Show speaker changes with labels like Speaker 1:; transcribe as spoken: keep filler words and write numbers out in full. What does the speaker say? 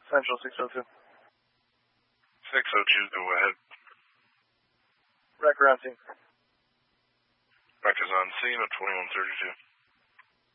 Speaker 1: Central six oh two.
Speaker 2: six oh two, go ahead.
Speaker 1: Wreck around team.
Speaker 2: Wreck is on scene at twenty-one thirty-two.